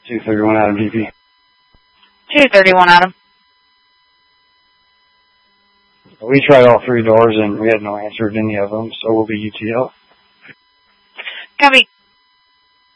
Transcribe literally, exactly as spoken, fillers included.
two thirty-one Adam V P. two thirty-one Adam. We tried all three doors and we had no answer to any of them, so we'll be U T L. Copy.